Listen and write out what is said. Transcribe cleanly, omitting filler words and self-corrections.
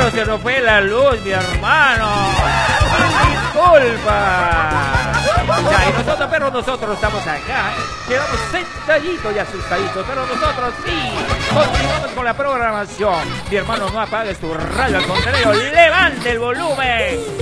Pero se nos fue la luz, mi hermano. Disculpa. Ya, y nosotros, pero nosotros estamos acá. Quedamos sentaditos y asustaditos, pero nosotros sí. Continuamos con la programación. Mi hermano, no apagues tu radio, al contrario, levante el volumen.